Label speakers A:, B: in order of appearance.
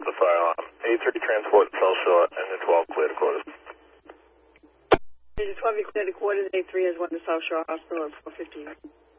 A: the fire alarm. A3 transport fell short, and the 12 clear to quarters.
B: Agent 12, you clear to quarters. A3 has 1 to South Shore Hospital at 4:15.